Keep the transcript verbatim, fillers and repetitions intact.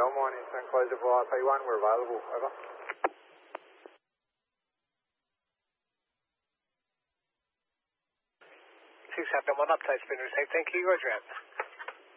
Belmont, Eastern Closure for I P one, we're available, over. six Hampton one, update, spin received, thank you, roger out.